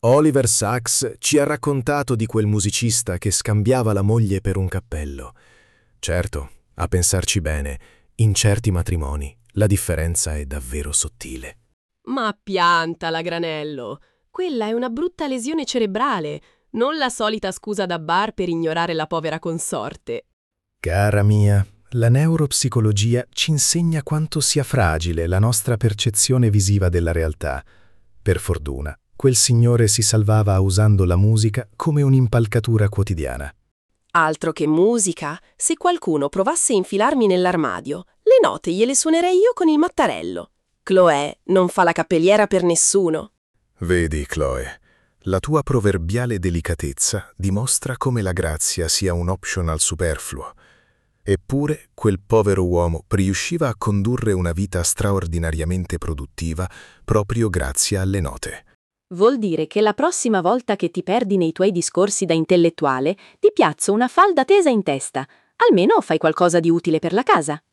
Oliver Sacks ci ha raccontato di quel musicista che scambiava la moglie per un cappello. Certo, a pensarci bene, in certi matrimoni la differenza è davvero sottile. Ma piantala, Granello. Quella è una brutta lesione cerebrale, non la solita scusa da bar per ignorare la povera consorte. Cara mia, la neuropsicologia ci insegna quanto sia fragile la nostra percezione visiva della realtà. Per fortuna, quel signore si salvava usando la musica come un'impalcatura quotidiana. Altro che musica, se qualcuno provasse a infilarmi nell'armadio, le note gliele suonerei io con il mattarello. Chloé non fa la cappelliera per nessuno. Vedi, Chloe, la tua proverbiale delicatezza dimostra come la grazia sia un optional superfluo. Eppure quel povero uomo riusciva a condurre una vita straordinariamente produttiva proprio grazie alle note. Vuol dire che la prossima volta che ti perdi nei tuoi discorsi da intellettuale, ti piazzo una falda tesa in testa. Almeno fai qualcosa di utile per la casa.